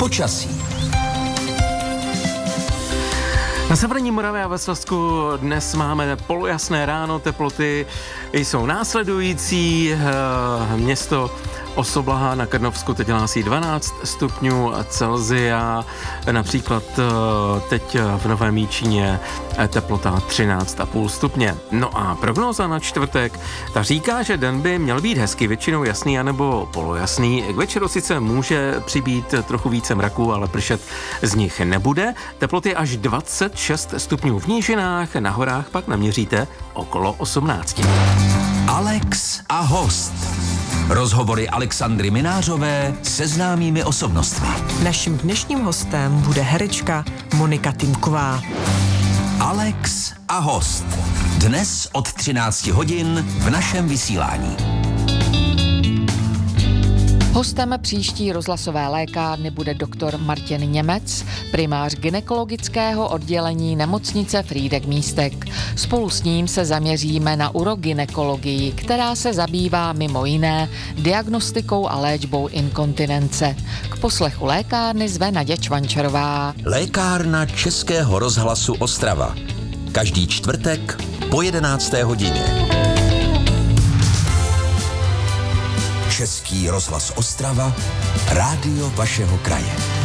Počasí. Na severní Moravě a ve Slezsku dnes máme polojasné ráno, teploty jsou následující, město Osoblaha na Krnovsku teď hlásí 12 stupňů Celsia, například teď v Novém Jičíně teplota 13,5 stupně. No a prognóza na čtvrtek, ta říká, že den by měl být hezky, většinou jasný anebo polojasný. K večeru sice může přibýt trochu více mraků, ale pršet z nich nebude. Teploty až 26 stupňů v nížinách, na horách pak naměříte okolo 18. Alex a host. Rozhovory Alexandry Minářové se známými osobnostmi. Naším dnešním hostem bude herečka Monika Tymková. Alex a host. Dnes od 13 hodin v našem vysílání. Hostem příští rozhlasové lékárny bude doktor Martin Němec, primář gynekologického oddělení nemocnice Frýdek-Místek. Spolu s ním se zaměříme na urogynekologii, která se zabývá mimo jiné diagnostikou a léčbou inkontinence. K poslechu lékárny zve Naděja Čvančarová. Lékárna Českého rozhlasu Ostrava. Každý čtvrtek po 11. hodině. Český rozhlas Ostrava, rádio vašeho kraje.